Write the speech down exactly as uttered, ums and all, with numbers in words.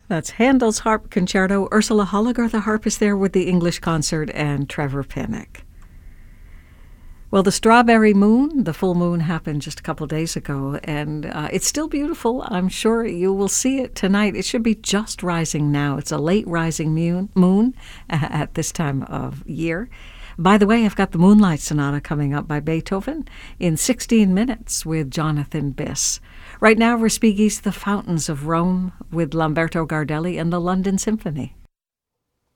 That's Handel's Harp Concerto. Ursula Holliger, the harpist, there with the English Concert, and Trevor Pinnock. Well, the Strawberry Moon, the full moon, happened just a couple of days ago, and uh, it's still beautiful. I'm sure you will see it tonight. It should be just rising now. It's a late rising moon, moon at this time of year. By the way, I've got the Moonlight Sonata coming up by Beethoven in sixteen minutes with Jonathan Biss. Right now, Respighi's The Fountains of Rome with Lamberto Gardelli and the London Symphony.